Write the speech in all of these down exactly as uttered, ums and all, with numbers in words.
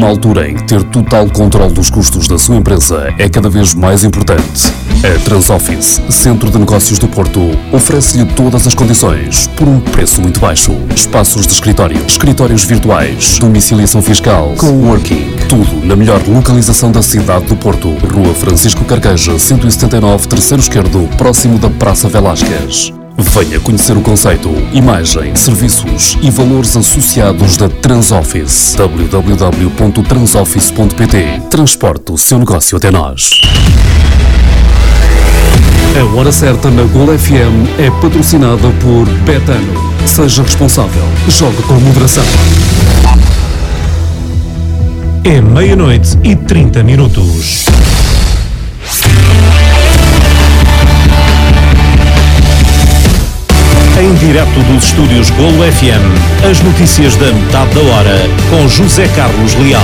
altura em que ter total controle dos custos da sua empresa é cada vez mais importante. A Transoffice, Centro de Negócios do Porto, oferece-lhe todas as condições por um preço muito baixo. Espaços de escritório, escritórios virtuais, domiciliação fiscal, coworking, tudo na melhor localização da cidade do Porto. Rua Francisco Carqueja, cento e setenta e nove, terceiro esquerdo, próximo da Praça Velásquez. Venha conhecer o conceito, imagem, serviços e valores associados da Transoffice. w w w ponto transoffice ponto p t. Transporte o seu negócio até nós. A Hora Certa na Gol F M é patrocinada por Betano. Seja responsável. Jogue com moderação. É meia-noite e trinta minutos. Em direto dos estúdios Golo F M, as notícias da metade da hora, com José Carlos Leal.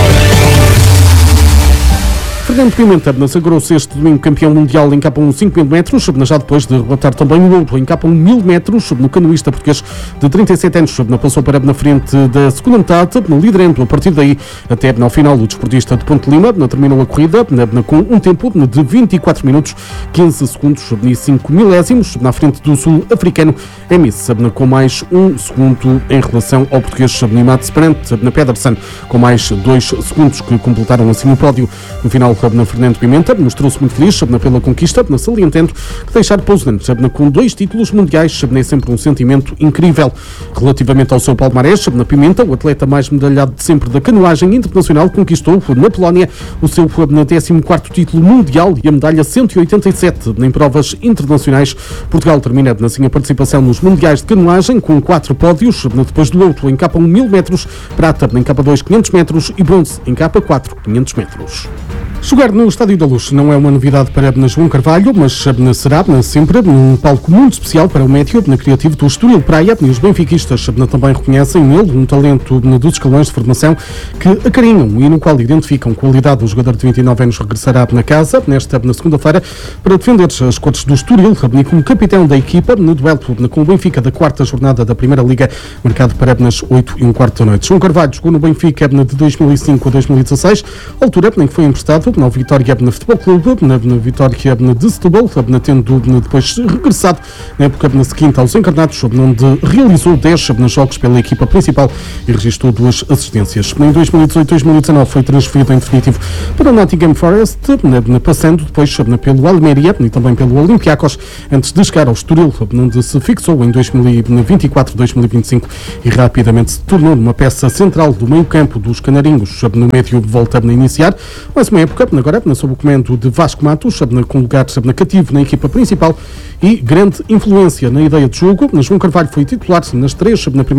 Fernando Pimenta sagrou-se este domingo campeão mundial em K um cinco mil metros, já depois de rematar também o ouro em K um mil metros, no canoísta português de trinta e sete anos, passou para na frente da segunda metade, liderando a partir daí até ao final o desportista de Ponte Lima, terminou a corrida com um tempo de vinte e quatro minutos, quinze segundos e cinco milésimos, na frente do sul-africano Emis, com mais um segundo em relação ao português Mats Brandt Pedersen, com mais dois segundos que completaram assim o pódio. No final, na Fernando Pimenta mostrou-se muito feliz pela conquista, salientando que deixar Poznan com dois títulos mundiais é sempre um sentimento incrível. Relativamente ao seu palmarés, na Pimenta, o atleta mais medalhado de sempre da canoagem internacional, conquistou na Polónia o seu décimo quarto título mundial e a medalha cento e oitenta e sete em provas internacionais. Portugal termina assim a participação nos mundiais de canoagem com quatro pódios, depois do outro em K um mil metros, prata em K dois quinhentos metros e bronze em K quatro quinhentos metros. Jogar no Estádio da Luz não é uma novidade para João Carvalho, mas será sempre um palco muito especial para o médio criativo do Estoril Praia, e os benfiquistas também reconhecem nele um talento dos escalões de formação que acarinham e no qual identificam qualidade. O jogador de vinte e nove anos regressará na casa nesta na segunda-feira para defender as cores do Estoril como capitão da equipa no duelo com o Benfica da quarta jornada da Primeira Liga, marcado para as oito e um quarto da noite. João Carvalho jogou no Benfica de dois mil e cinco a dois mil e dezasseis, altura em que foi emprestado na Vitória na Futebol Clube, na, na Vitória de Setúbal, na, tendo depois regressado na época na seguinte aos Encarnados, onde realizou dez jogos pela equipa principal e registrou duas assistências. Em dois mil e dezoito a dois mil e dezanove foi transferido em definitivo para o Nottingham Forest, na, na, passando depois na, pelo Almeria e também pelo Olympiacos, antes de chegar ao Estoril, onde se fixou em dois mil e vinte e quatro a dois mil e vinte e cinco e rapidamente se tornou uma peça central do meio-campo dos Canarinhos, no médio de volta a iniciar mais uma época, agora sob o comando de Vasco Matos, com lugar cativo na equipa principal e grande influência na ideia de jogo. João Carvalho foi titular nas três na primeira